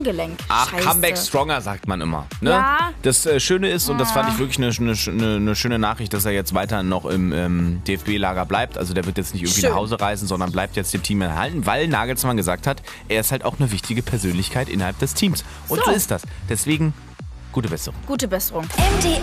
Gelenk. Ach, Scheiße. Comeback stronger, sagt man immer. Ne? Ja. Das Schöne ist, und das fand ich wirklich eine schöne Nachricht, dass er jetzt weiter noch im DFB-Lager bleibt. Also der wird jetzt nicht irgendwie nach Hause reisen, sondern bleibt jetzt dem Team erhalten, weil Nagelsmann gesagt hat, er ist halt auch eine wichtige Persönlichkeit innerhalb des Teams. Und so ist das. Deswegen, gute Besserung. Gute Besserung.